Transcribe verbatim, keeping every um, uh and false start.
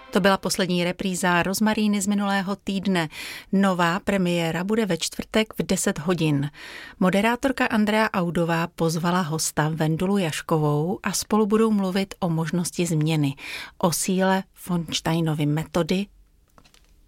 To byla poslední repríza Rozmaríny z minulého týdne. Nová premiéra bude ve čtvrtek v deset hodin. Moderátorka Andrea Audová pozvala hosta Vendulu Jaškovou a spolu budou mluvit o možnosti změny, o síle Feuersteinovy metody